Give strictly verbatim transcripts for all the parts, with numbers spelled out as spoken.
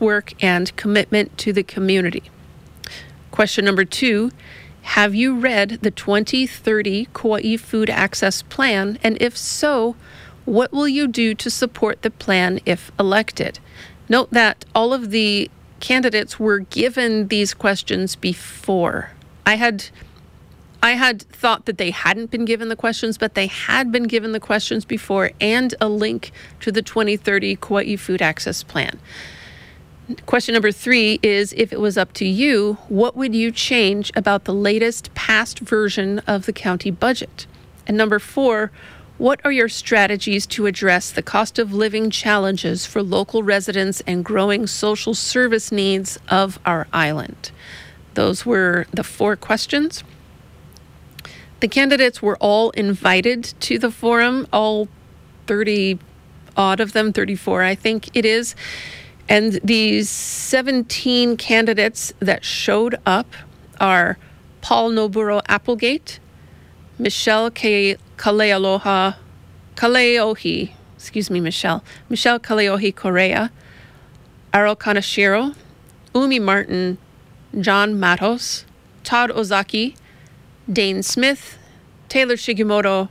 work and commitment to the community. Question number two, have you read the twenty thirty Kauai Food Access Plan? And if so, what will you do to support the plan if elected? Note that all of the candidates were given these questions before. I had I had thought that they hadn't been given the questions, but they had been given the questions before and a link to the twenty thirty Kauai Food Access Plan. Question number three is, if it was up to you, what would you change about the latest passed version of the county budget? And number four, what are your strategies to address the cost of living challenges for local residents and growing social service needs of our island? Those were the four questions. The candidates were all invited to the forum, all thirty odd of them, thirty-four I think it is. And these seventeen candidates that showed up are Paul Noburo Applegate, Michelle K. Kalealoha, Kaleohi, excuse me, Michelle, Michelle Kaleohi Correa, Aro Kaneshiro, Umi Martin, John Matos, Todd Ozaki, Dane Smith, Taylor Shigimoto,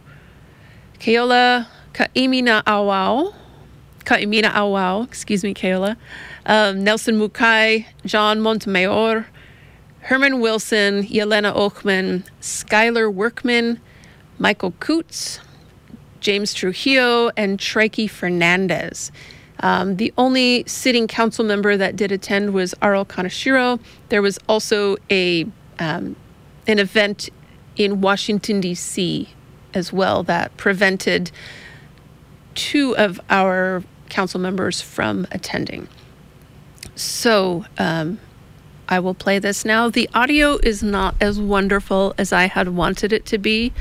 Keola Kaimina Awao, Kaimina Awao, excuse me, Keola, um, Nelson Mukai, John Montemayor, Herman Wilson, Yelena Oakman, Skylar Workman, Michael Coots, James Trujillo, and Trikey Fernandez. Um, the only sitting council member that did attend was Aro Kaneshiro. There was also a um, an event in Washington, D C as well that prevented two of our council members from attending. So um, I will play this now. The audio is not as wonderful as I had wanted it to be.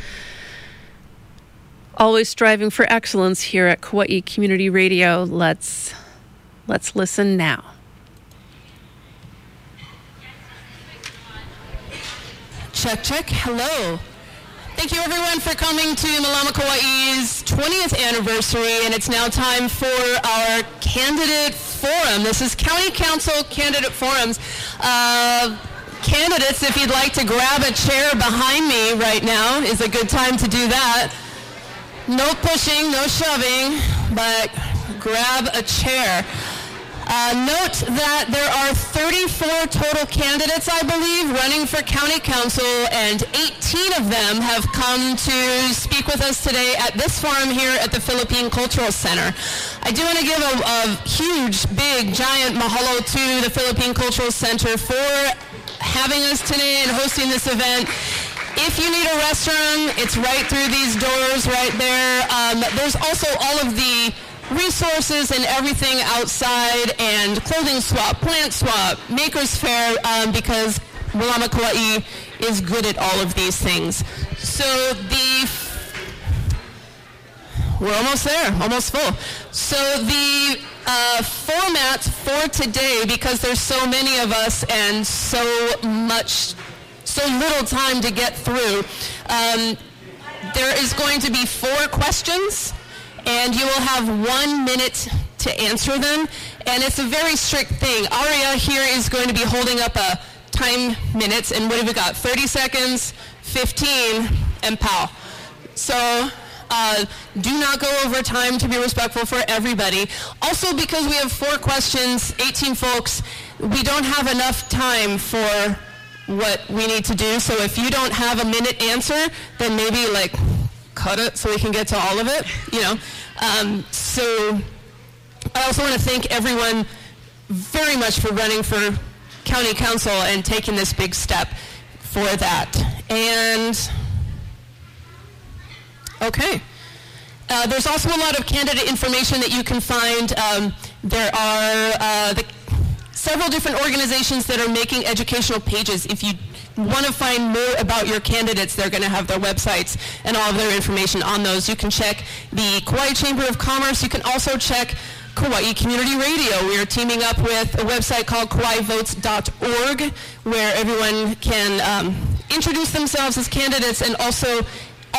Always striving for excellence here at Kauai Community Radio. Let's let's listen now. Check, check. Hello. Thank you, everyone, for coming to Malama Kauai's twentieth anniversary, and it's now time for our candidate forum. This is County Council Candidate Forums. Uh, candidates, if you'd like to grab a chair behind me right now, is a good time to do that. No pushing, no shoving, but grab a chair. Uh, note that there are thirty-four total candidates, I believe, running for county council, and eighteen of them have come to speak with us today at this forum here at the Philippine Cultural Center. I do want to give a, a huge, big, giant mahalo to the Philippine Cultural Center for having us today and hosting this event. If you need a restroom, it's right through these doors right there. Um, there's also all of the resources and everything outside, and clothing swap, plant swap, maker's fair, um, because Malama Kauai is good at all of these things. So the, we're almost there, almost full. So the uh, format for today, because there's so many of us and so much, so little time to get through, um, there is going to be four questions, and you will have one minute to answer them. And it's a very strict thing. Aria here is going to be holding up a time minutes, and what have we got? thirty seconds, fifteen, and pow. So uh, do not go over time to be respectful for everybody. Also, because we have four questions, eighteen folks, we don't have enough time for what we need to do. So if you don't have a minute answer, then maybe like cut it so we can get to all of it, you know. Um, so I also want to thank everyone very much for running for county council and taking this big step for that. And okay. Uh, there's also a lot of candidate information that you can find. Um, there are uh, the several different organizations that are making educational pages. If you want to find more about your candidates, they're going to have their websites and all of their information on those. You can check the Kauai Chamber of Commerce. You can also check Kauai Community Radio. We are teaming up with a website called kauai votes dot org, where everyone can um, introduce themselves as candidates, and also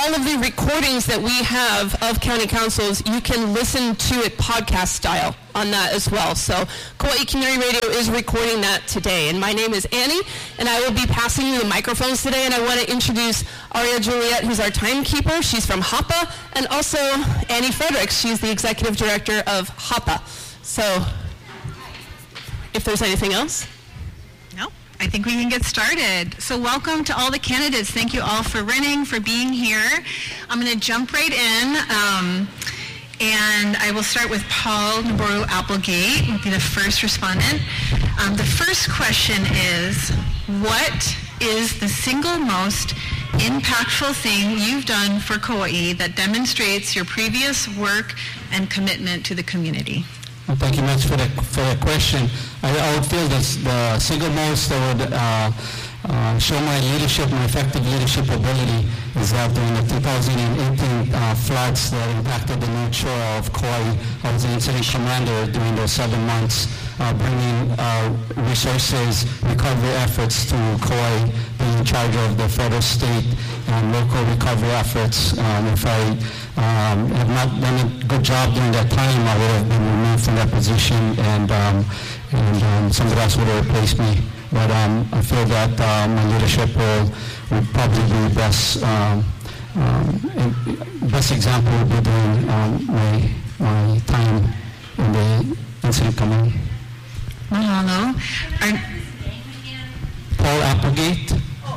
all of the recordings that we have of county councils, you can listen to it podcast style on that as well. So Kauai Community Radio is recording that today. And my name is Annie, and I will be passing you the microphones today. And I want to introduce Aria Juliet, who's our timekeeper. She's from H A P A. And also Annie Fredericks. She's the executive director of H A P A. So if there's anything else. No, I think we can get started. So welcome to all the candidates. Thank you all for running, for being here. I'm going to jump right in. Um, And I will start with Paul Naboru Applegate, will be the first respondent. Um, the first question is, what is the single most impactful thing you've done for Kauai that demonstrates your previous work and commitment to the community? Well, thank you much for the, for the question. I, I would feel that the single most that would uh, uh, show my leadership, my effective leadership ability is that during the two thousand eighteen uh, floods that impacted the North Shore of Kauai, I was the incident commander during those seven months, uh, bringing uh, resources, recovery efforts to Kauai, being in charge of the federal, state, and local recovery efforts. Um, if I um, have not done a good job during that time, I would have been removed from that position, and um, and um, somebody else would have replaced me. But um, I feel that uh, my leadership will, will probably be best. Um, um, best example would be during um, my my time in the incident command. Mahalo. Are, Paul Applegate.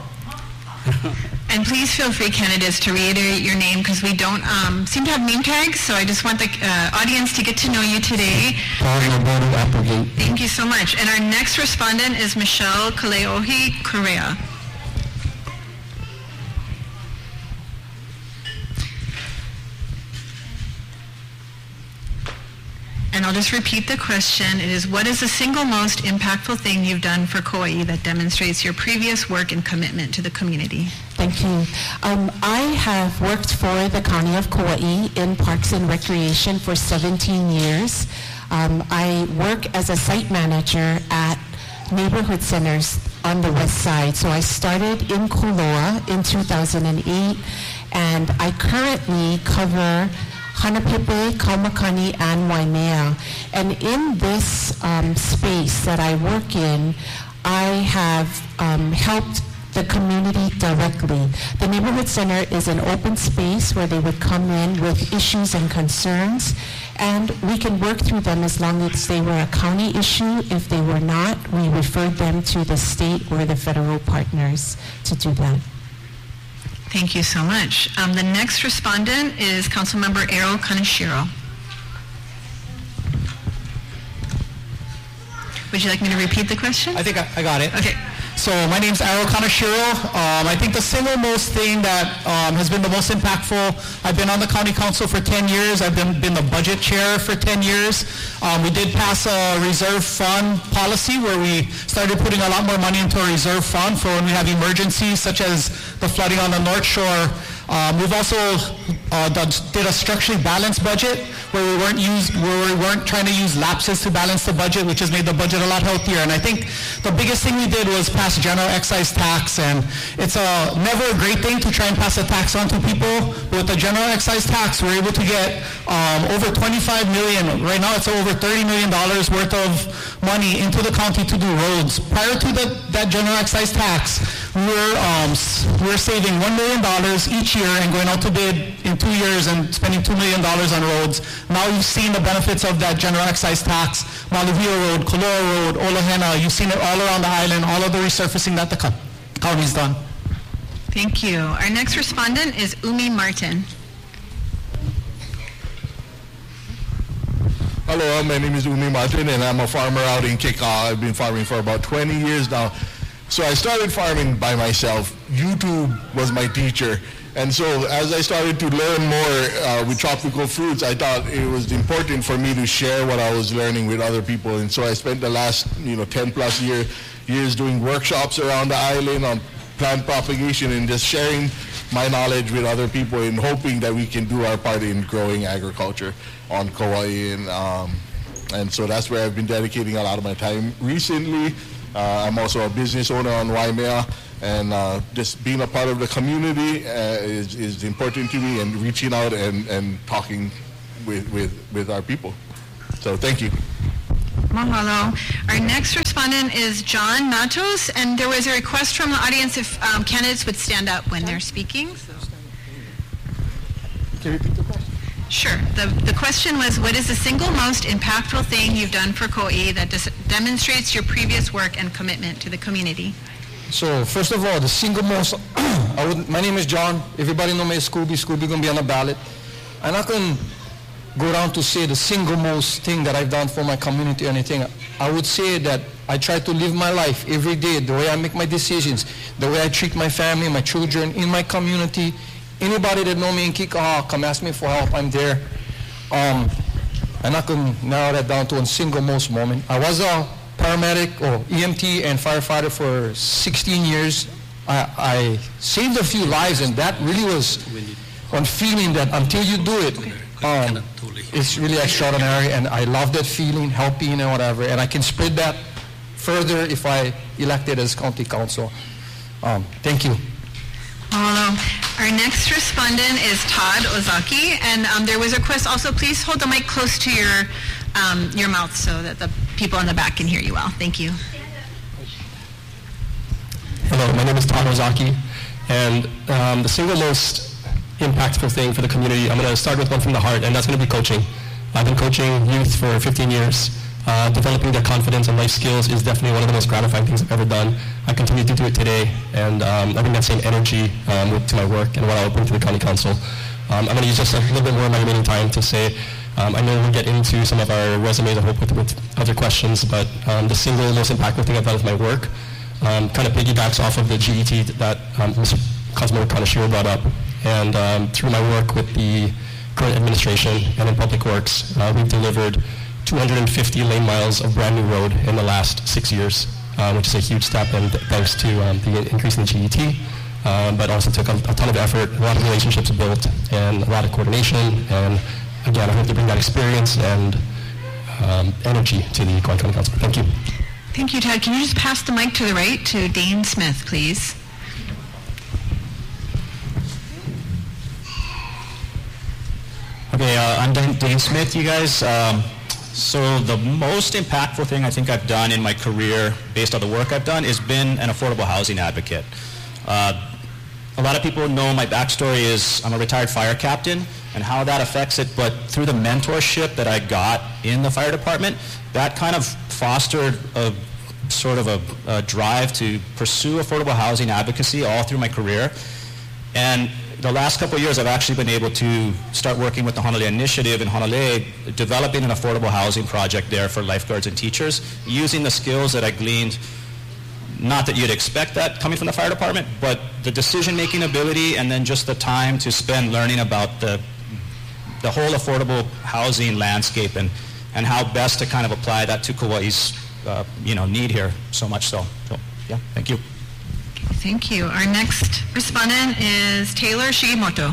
and please feel free, candidates, to reiterate your name because we don't um, seem to have name tags, so I just want the uh, audience to get to know you today. Paul Naboru Applegate. Thank you so much. And our next respondent is Michelle Kaleohi Correa. And I'll just repeat the question. It is, what is the single most impactful thing you've done for Kauai that demonstrates your previous work and commitment to the community? Thank you. Um, I have worked for the County of Kauai in Parks and Recreation for seventeen years. Um, I work as a site manager at neighborhood centers on the west side. So I started in Kuloa in two thousand eight, and I currently cover Hanapepe, Kaumakani, and Waimea. And in this um, space that I work in, I have um, helped the community directly. The neighborhood center is an open space where they would come in with issues and concerns, and we can work through them as long as they were a county issue. If they were not, we referred them to the state or the federal partners to do that. Thank you so much. Um, the next respondent is Councilmember Errol Kaneshiro. Would you like me to repeat the question? I think I, I got it. Okay. So my name's Arrow Kaneshiro. Um, I think the single most thing that um, has been the most impactful, I've been on the county council for ten years. I've been, been the budget chair for ten years. Um, we did pass a reserve fund policy where we started putting a lot more money into a reserve fund for when we have emergencies such as the flooding on the North Shore. Um, we've also uh, done, did a structurally balanced budget where we weren't used, where we weren't trying to use lapses to balance the budget, which has made the budget a lot healthier. And I think the biggest thing we did was pass general excise tax, and it's a, never a great thing to try and pass a tax on to people. But with the general excise tax, we're able to get um, over twenty-five million. Right now, it's over thirty million dollars worth of money into the county to do roads. Prior to the, that general excise tax, we were um, we were saving one million dollars each year and going out to bid in two years and spending two million dollars on roads. Now you've seen the benefits of that general excise tax. Maluvio Road, Koloa Road, Olahena, you've seen it all around the island, all of the resurfacing that the co- county's done. Thank you. Our next respondent is Umi Martin. Hello, my name is Umi Martin, and I'm a farmer out in Keka. I've been farming for about twenty years now. So I started farming by myself. YouTube was my teacher. And so as I started to learn more uh, with tropical fruits, I thought it was important for me to share what I was learning with other people. And so I spent the last, you know, ten plus year, years doing workshops around the island on plant propagation and just sharing my knowledge with other people and hoping that we can do our part in growing agriculture on Kauai. And, um, and so that's where I've been dedicating a lot of my time recently. Uh, I'm also a business owner on Waimea, and uh, just being a part of the community uh, is, is important to me, and reaching out and, and talking with, with, with our people. So thank you. Mahalo. Our next respondent is John Matos, and there was a request from the audience if um, candidates would stand up when they're speaking. So. Can you repeat the question? Sure. The, the question was, what is the single most impactful thing you've done for Kauai that dis- demonstrates your previous work and commitment to the community? So, first of all, the single most, I would, my name is John. Everybody know me as Scooby. Scooby going to be on the ballot. And I can go down to say the single most thing that I've done for my community or anything. I would say that I try to live my life every day, the way I make my decisions, the way I treat my family, my children, in my community. Anybody that know me in Kikaha, come ask me for help, I'm there. Um, and I can narrow that down to a single most moment. I was a paramedic or E M T and firefighter for sixteen years. I, I saved a few lives, and that really was one feeling that until you do it, um, it's really extraordinary, and I love that feeling, helping and whatever, and I can spread that further if I elected as county council. Um, thank you. Hello. Our next respondent is Todd Ozaki, and um, there was a request also, please hold the mic close to your um, your mouth so that the people in the back can hear you well. Thank you. Hello, my name is Todd Ozaki, and um, the single most impactful thing for the community, I'm going to start with one from the heart, and that's going to be coaching. I've been coaching youth for fifteen years. Uh, developing their confidence and life skills is definitely one of the most gratifying things I've ever done. I continue to do it today, and um, I bring that same energy um, with, to my work and what I'll bring to the county council. Um, I'm going to use just a little bit more of my remaining time to say, um, I know we'll get into some of our resumes, I hope, with, with other questions, but um, the single most impactful thing I've done with my work um, kind of piggybacks off of the G E T that um, Mister Cosmo Kaneshiro brought up. And um, through my work with the current administration and in Public Works, uh, we've delivered two hundred fifty lane miles of brand new road in the last six years, uh, which is a huge step, and th- thanks to um, the increase in the G E T, um, but also took a, a ton of effort, a lot of relationships built, and a lot of coordination, and again, I hope to bring that experience and um, energy to the Kauai County Council. Thank you. Thank you, Todd. Can you just pass the mic to the right to Dane Smith, please? Okay, uh, I'm Dane, Dane Smith, you guys. Um, So the most impactful thing I think I've done in my career, based on the work I've done, is been an affordable housing advocate. Uh, a lot of people know my backstory is I'm a retired fire captain and how that affects it, but through the mentorship that I got in the fire department, that kind of fostered a sort of a, a drive to pursue affordable housing advocacy all through my career. And the last couple of years, I've actually been able to start working with the Honolulu Initiative in Honolulu, developing an affordable housing project there for lifeguards and teachers, using the skills that I gleaned, not that you'd expect that coming from the fire department, but the decision-making ability and then just the time to spend learning about the the whole affordable housing landscape and, and how best to kind of apply that to Kauai's uh, you know, need here so much so. So, yeah, thank you. Thank you. Our next respondent is Taylor Shigimoto.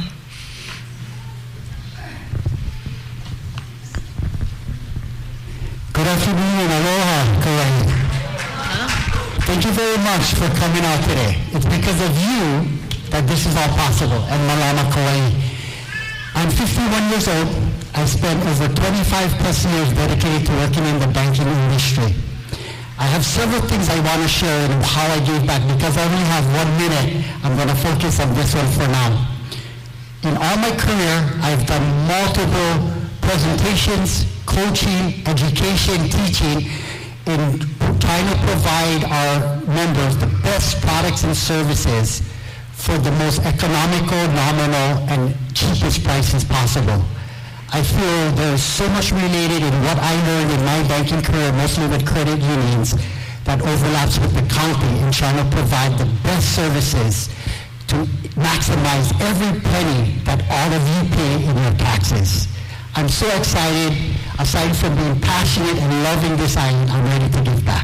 Good afternoon and aloha, Kauai. Thank you very much for coming out today. It's because of you that this is all possible, and Malama Kauai. I'm fifty-one years old. I spent over twenty-five plus years dedicated to working in the banking industry. I have several things I want to share and how I gave back. Because I only have one minute, I'm going to focus on this one for now. In all my career, I've done multiple presentations, coaching, education, teaching, in trying to provide our members the best products and services for the most economical, nominal, and cheapest prices possible. I feel there's so much related in what I learned in my banking career, mostly with credit unions, that overlaps with the county in trying to provide the best services to maximize every penny that all of you pay in your taxes. I'm so excited. Aside from being passionate and loving this island, I'm ready to give back.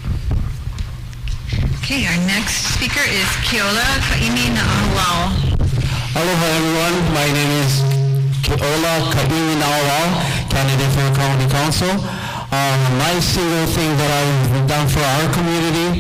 Okay, our next speaker is Keola Kaimi Na'auao. Aloha everyone, my name is Keola Kaimi Na'auao, candidate for county council. Um, my single thing that I've done for our community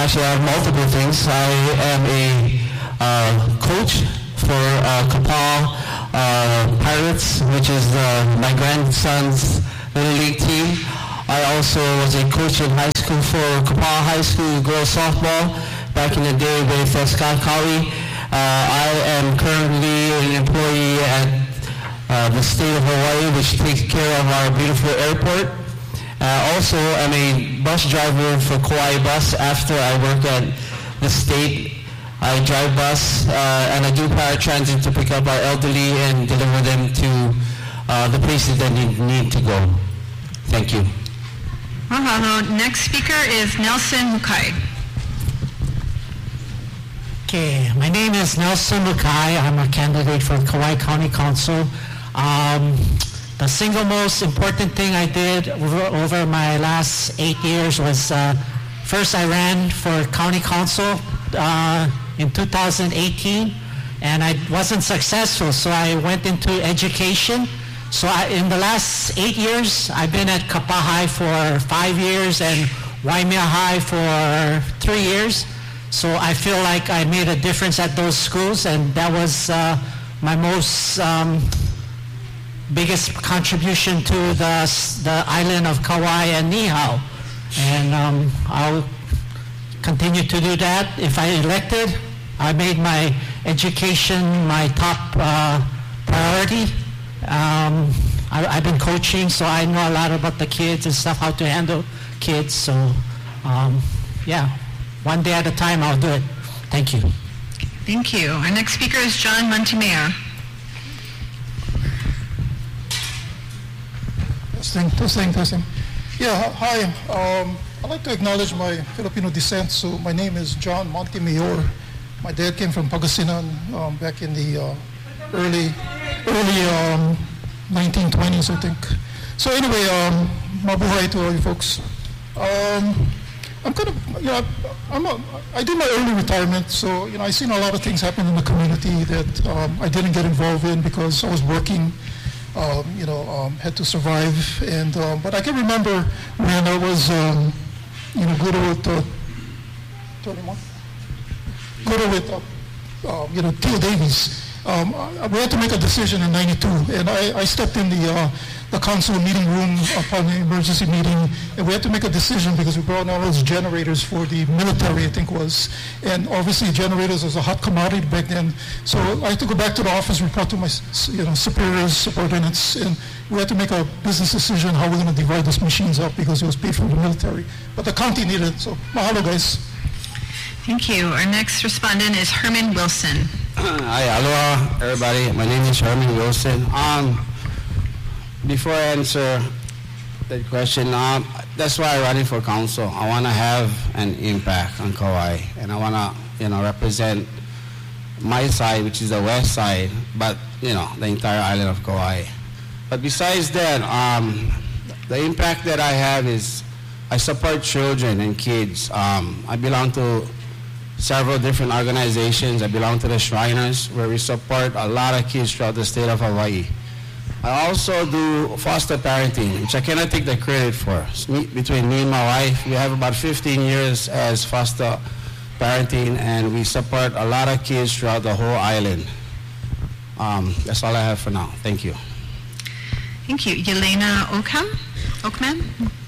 actually, I have multiple things. I am a uh, coach for uh, Kapal uh, Pirates, which is uh, my grandson's little league team. I also was a coach in high school for Kapal High School girls softball back in the day with uh, Scott Cowie. Uh, I am currently an employee at uh, the state of Hawaii, which takes care of our beautiful airport. Uh, also, I'm a bus driver for Kauai Bus. After I work at the state, I drive bus uh, and I do paratransit to pick up our elderly and deliver them to uh, the places that they need to go. Thank you. Mahalo. Next speaker is Nelson Mukai. Okay, my name is Nelson Mukai. I'm a candidate for Kauai County Council. Um, the single most important thing I did over, over my last eight years was uh, first I ran for County Council uh, in two thousand eighteen, and I wasn't successful, so I went into education. So I, in the last eight years, I've been at Kapaa High for five years and Waimea High for three years. So I feel like I made a difference at those schools, and that was uh, my most um, biggest contribution to the, the island of Kauai and Niihau. And um, I'll continue to do that. If I elected, I made my education my top uh, priority. Um, I, I've been coaching, so I know a lot about the kids and stuff, how to handle kids. So, um, yeah, one day at a time, I'll do it. Thank you. Thank you. Our next speaker is John Montemayor. Testing, testing, testing. Yeah, hi. Um, I'd like to acknowledge my Filipino descent. So my name is John Montemayor. My dad came from Pangasinan um, back in the uh, early, early um, nineteen twenties, I think. So anyway, um, mabuhay to all you folks. Um, I'm kind of, you know, I'm a, I did my early retirement, so you know, I've seen a lot of things happen in the community that um, I didn't get involved in because I was working. Um, you know, um, had to survive, and um, but I can remember when I was, um, you know, good with uh, twenty-one, good with, uh, uh, you know, Theo Davies. Um, I, we had to make a decision in ninety-two, and I, I stepped in the uh, the council meeting room upon the emergency meeting, and we had to make a decision because we brought all those generators for the military, I think was, and obviously generators was a hot commodity back then. So I had to go back to the office, report to my, you know, superiors, subordinates, and we had to make a business decision how we're going to divide those machines up because it was paid for the military. But the county needed it, so mahalo, guys. Thank you. Our next respondent is Herman Wilson. Hi, aloha, everybody. My name is Herman Wilson. Um, before I answer that question, um, that's why I'm running for council. I want to have an impact on Kauai, and I want to, you know, represent my side, which is the west side, but you know, the entire island of Kauai. But besides that, um, the impact that I have is I support children and kids. Um, I belong to several different organizations. I belong to the Shriners, where we support a lot of kids throughout the state of Hawaii. I also do foster parenting, which I cannot take the credit for. Me, between me and my wife, we have about fifteen years as foster parenting, and we support a lot of kids throughout the whole island. Um, that's all I have for now. Thank you. Thank you. Yelena Oakham? Oakman?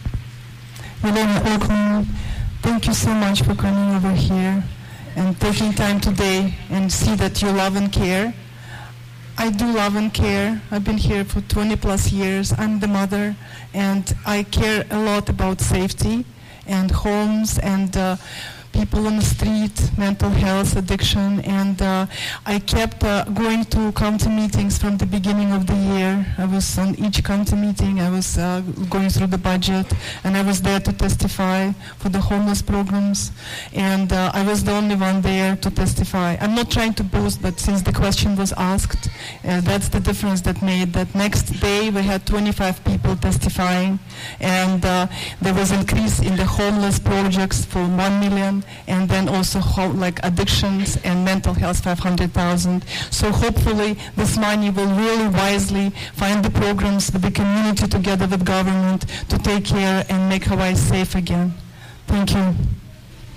Yelena Oakman, thank you so much for coming over here and taking time today and see that you love and care. I do love and care. I've been here for twenty plus years. I'm the mother, and I care a lot about safety and homes and uh, people on the street, mental health, addiction, and uh, I kept uh, going to county meetings from the beginning of the year. I was on each county meeting. I was uh, going through the budget, and I was there to testify for the homeless programs, and uh, I was the only one there to testify. I'm not trying to boast, but since the question was asked, uh, that's the difference that made. That next day we had twenty-five people testifying, and uh, there was an increase in the homeless projects for one million. And then also ho- like addictions and mental health, five hundred thousand. So hopefully this money will really wisely find the programs with the community together with government to take care and make Hawaii safe again. Thank you.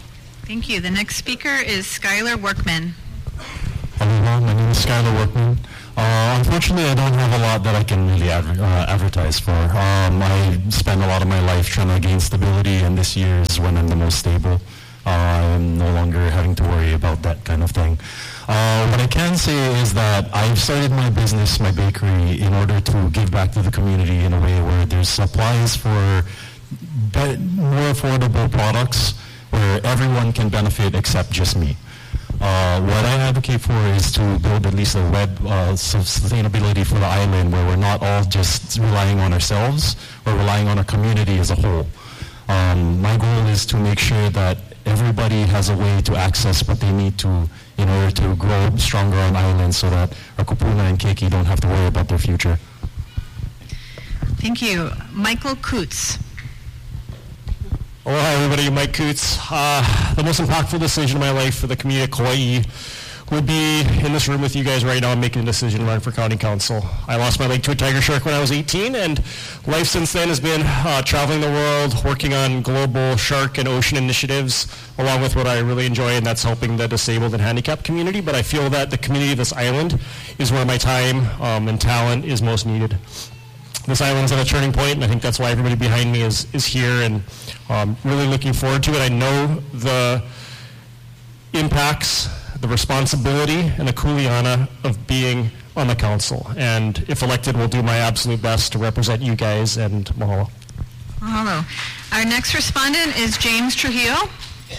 Thank you. The next speaker is Skylar Workman. Hello, my name is Skylar Workman. Uh, unfortunately, I don't have a lot that I can really adver- uh, advertise for. Um, I spent a lot of my life trying to gain stability, and this year is when I'm the most stable. Uh, I'm no longer having to worry about that kind of thing. Uh, what I can say is that I've started my business, my bakery, in order to give back to the community in a way where there's supplies for be- more affordable products where everyone can benefit except just me. Uh, what I advocate for is to build at least a web uh, sustainability for the island where we're not all just relying on ourselves, we're relying on our community as a whole. Um, my goal is to make sure that everybody has a way to access what they need to in order to grow stronger on island so that our kupuna and keiki don't have to worry about their future. Thank you. Michael Coots. Well, hi everybody, Mike Coots. Uh, the most impactful decision of my life for the community of Kauai would be in this room with you guys right now and making a decision to run for county council. I lost my leg to a tiger shark when I was eighteen, and life since then has been uh, traveling the world, working on global shark and ocean initiatives, along with what I really enjoy, and that's helping the disabled and handicapped community. But I feel that the community of this island is where my time um, and talent is most needed. This island's at a turning point, and I think that's why everybody behind me is, is here, and um, really looking forward to it. I know the impacts, the responsibility, and the kuleana of being on the council. And if elected, will do my absolute best to represent you guys, and mahalo. Mahalo. Our next respondent is James Trujillo.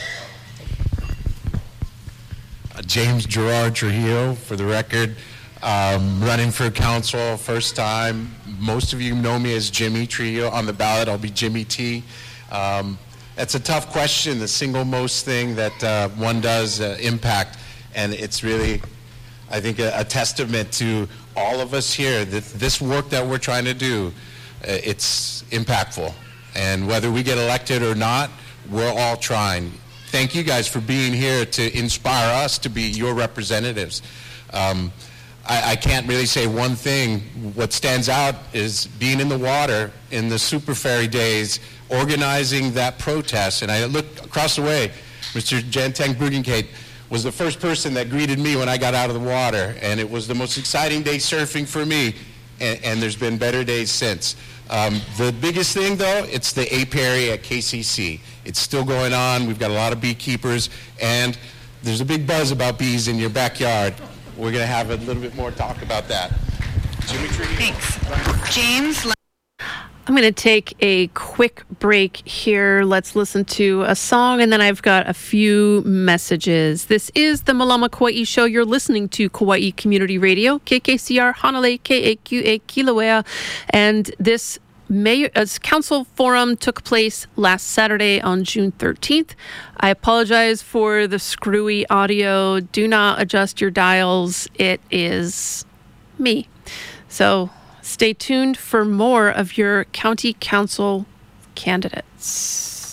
Uh, James Gerard Trujillo, for the record. Um, running for council, first time. Most of you know me as Jimmy Trujillo. On the ballot, I'll be Jimmy T. Um, that's a tough question, the single most thing that uh, one does uh, impact. And it's really, I think, a, a testament to all of us here that this work that we're trying to do, uh, it's impactful. And whether we get elected or not, we're all trying. Thank you guys for being here to inspire us to be your representatives. Um, I, I can't really say one thing. What stands out is being in the water in the Super Ferry days, organizing that protest. And I look across the way, Mister Janteng Bruggencate was the first person that greeted me when I got out of the water. And it was the most exciting day surfing for me. And, and there's been better days since. Um, the biggest thing, though, it's the apiary at K C C. It's still going on. We've got a lot of beekeepers. And there's a big buzz about bees in your backyard. We're going to have a little bit more talk about that. Jimmy Tree. Thanks. James. I'm going to take a quick break here. Let's listen to a song, and then I've got a few messages. This is the Malama Kauai Show. You're listening to Kauai Community Radio, K K C R, Hanalei, K A Q A, Kilauea, and this Mayor, uh, council forum took place last Saturday on June thirteenth. I apologize for the screwy audio. Do not adjust your dials. It is me. So stay tuned for more of your county council candidates.